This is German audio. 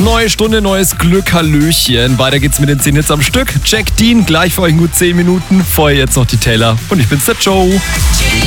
Neue Stunde, neues Glück, Hallöchen. Weiter geht's mit den 10 Hits am Stück. Jack Dean, gleich für euch in gut 10 Minuten. Vorher jetzt noch die Taylor und ich bin's, der Joe.